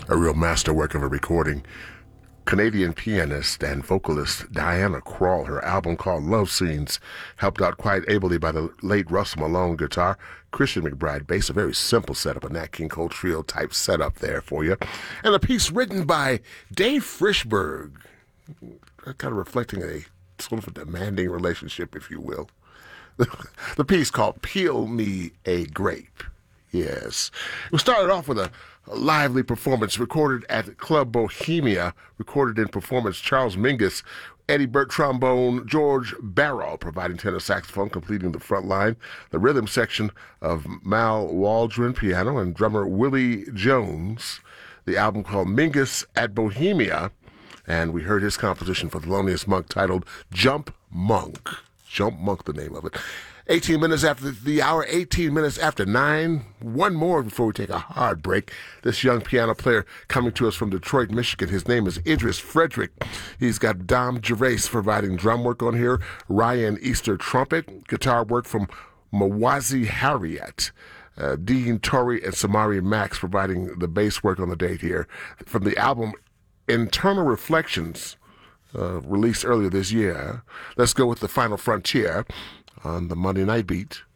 a real masterwork of a recording. Canadian pianist and vocalist Diana Krall, her album called Love Scenes, helped out quite ably by the late Russell Malone guitar, Christian McBride bass, a very simple setup, a Nat King Cole Trio type setup there for you, and a piece written by Dave Frishberg, kind of reflecting a sort of a demanding relationship, if you will. The piece called Peel Me a Grape. Yes. We started off with a lively performance recorded at Club Bohemia, recorded in performance Charles Mingus, Eddie Burt trombone, George Barrow providing tenor saxophone, completing the front line, the rhythm section of Mal Waldron piano and drummer Willie Jones, the album called Mingus at Bohemia, and we heard his composition for Thelonious Monk titled Jump Monk. Jump Monk, the name of it. 18 minutes after the hour, 18 minutes after 9. One more before we take a hard break. This young piano player coming to us from Detroit, Michigan. His name is Idris Frederick. He's got Dom Gervais providing drum work on here, Ryan Easter trumpet, guitar work from Mawazi Harriet, Dean Torrey and Samari Max providing the bass work on the date here. From the album Internal Reflections, released earlier this year. Let's go with The Final Frontier on the Monday Night Beat.